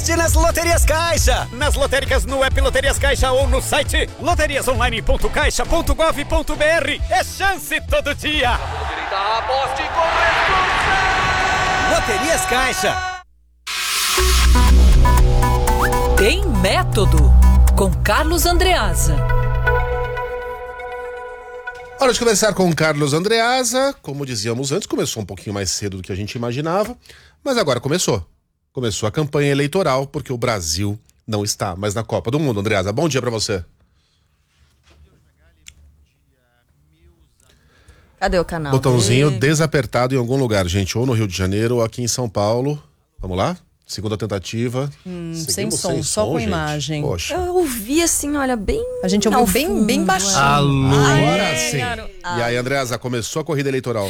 aposte nas Loterias Caixa. Nas lotéricas no app Loterias Caixa ou no site loteriasonline.caixa.gov.br. É chance todo dia. Aposte com Loterias Caixa. Tem Método, com Carlos Andreasa. Hora de conversar com o Carlos Andreasa. Como dizíamos antes, começou um pouquinho mais cedo do que a gente imaginava, mas agora começou. Começou a campanha eleitoral, porque o Brasil não está mais na Copa do Mundo. Andreasa, bom dia pra você. Cadê o canal? Botãozinho desapertado em algum lugar, gente, ou no Rio de Janeiro ou aqui em São Paulo. Vamos lá? Segunda tentativa. Sem som, só com gente. imagem. Poxa. Eu ouvi assim, olha, bem... A gente ouviu bem baixinho. Agora sim. E aí, Andreasa, começou a corrida eleitoral?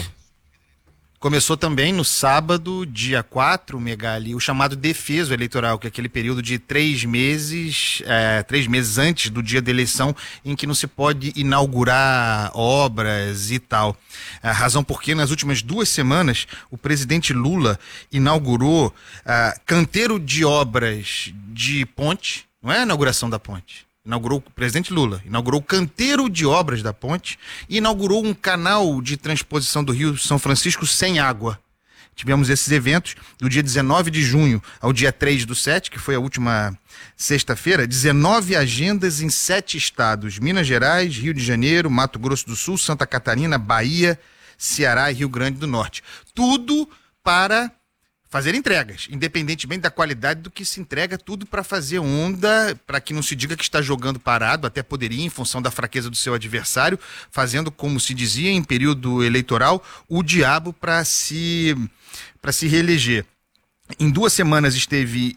Começou também no sábado, dia 4, Megali, o chamado defeso eleitoral, que é aquele período de 3 meses antes do dia da eleição, em que não se pode inaugurar obras e tal. A razão porque nas últimas 2 semanas o presidente Lula inaugurou canteiro de obras de ponte, não é a inauguração da ponte. O presidente Lula inaugurou o canteiro de obras da ponte e inaugurou um canal de transposição do Rio São Francisco sem água. Tivemos esses eventos do dia 19 de junho ao dia 3/7, que foi a última sexta-feira, 19 agendas em 7 estados: Minas Gerais, Rio de Janeiro, Mato Grosso do Sul, Santa Catarina, Bahia, Ceará e Rio Grande do Norte. Tudo para fazer entregas, independentemente da qualidade do que se entrega, tudo para fazer onda, para que não se diga que está jogando parado, até poderia, em função da fraqueza do seu adversário, fazendo, como se dizia em período eleitoral, o diabo para se reeleger. Em 2 semanas esteve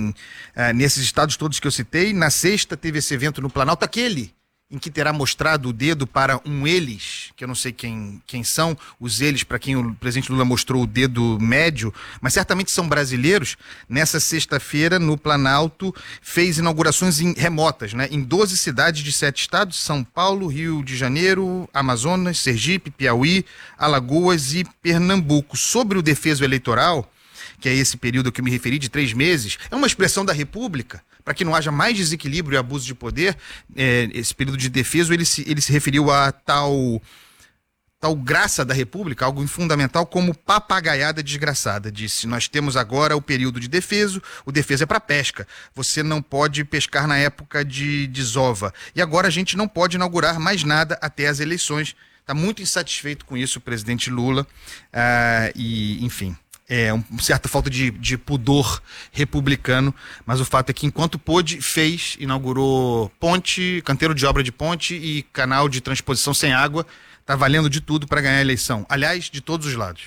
nesses estados todos que eu citei. Na sexta teve esse evento no Planalto, aquele em que terá mostrado o dedo para um eles, que eu não sei quem são, os eles para quem o presidente Lula mostrou o dedo médio, mas certamente são brasileiros. Nessa sexta-feira, no Planalto, fez inaugurações remotas, né, em 12 cidades de 7 estados: São Paulo, Rio de Janeiro, Amazonas, Sergipe, Piauí, Alagoas e Pernambuco. Sobre o defeso eleitoral, que é esse período que eu me referi, de 3 meses, é uma expressão da República, para que não haja mais desequilíbrio e abuso de poder. Esse período de defeso, ele se referiu a tal graça da República, algo fundamental, como papagaiada desgraçada. Disse: nós temos agora o período de defeso, o defeso é para pesca, você não pode pescar na época de desova, e agora a gente não pode inaugurar mais nada até as eleições. Está muito insatisfeito com isso o presidente Lula, e enfim... uma certa falta de pudor republicano, mas o fato é que, enquanto pôde, inaugurou ponte, canteiro de obra de ponte e canal de transposição sem água. Tá valendo de tudo para ganhar a eleição. Aliás, de todos os lados.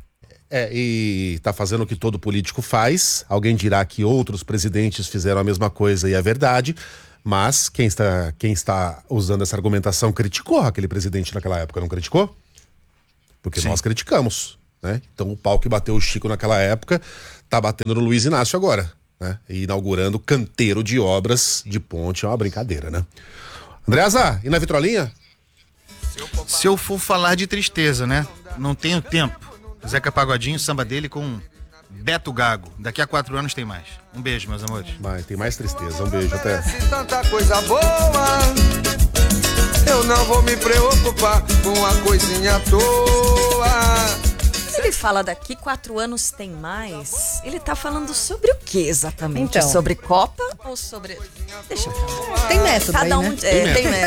E tá fazendo o que todo político faz. Alguém dirá que outros presidentes fizeram a mesma coisa, e é verdade, mas quem está usando essa argumentação criticou aquele presidente naquela época, não criticou? Porque Sim. Nós criticamos. Né? Então o pau que bateu o Chico naquela época tá batendo no Luiz Inácio agora, né? E inaugurando canteiro de obras de ponte. É uma brincadeira, né? Andreasa, e na vitrolinha? Se eu for falar de tristeza, né? Não tenho tempo. Zeca Pagodinho, samba dele com Beto Gago. Daqui a 4 anos tem mais. Um beijo, meus amores. Vai, tem mais tristeza. Um beijo, até. tanta coisa boa, eu não vou me preocupar com a coisinha à toa. Ele fala daqui 4 anos tem mais. Ele tá falando sobre o que exatamente? Então. Sobre Copa ou sobre... Deixa eu falar. Tem método Cada aí, um... né? Tem método.